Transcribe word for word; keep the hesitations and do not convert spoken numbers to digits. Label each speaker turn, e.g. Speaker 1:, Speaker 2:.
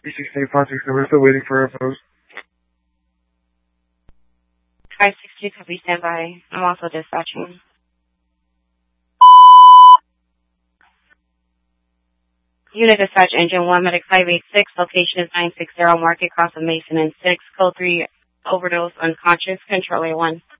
Speaker 1: three sixteen five six seven, still waiting for infos.
Speaker 2: five six two, copy, stand by. I'm also dispatching. Unit dispatch engine one, medic five eight six, location is nine six zero, Market Cross of Mason and six, code three, overdose, unconscious, control A one.